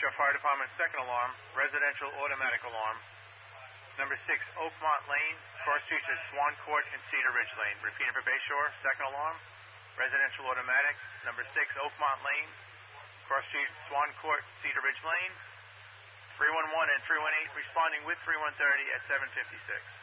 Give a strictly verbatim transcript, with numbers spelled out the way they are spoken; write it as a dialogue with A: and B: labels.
A: Shore Fire Department, second alarm, residential automatic alarm. Number six, Oakmont Lane, cross streets at Swan Court and Cedar Ridge Lane. Repeating for Bay Shore, second alarm, residential automatic. Number six, Oakmont Lane, cross street Swan Court, Cedar Ridge Lane. three one one and three one eight responding with three one thirty at seven fifty-six.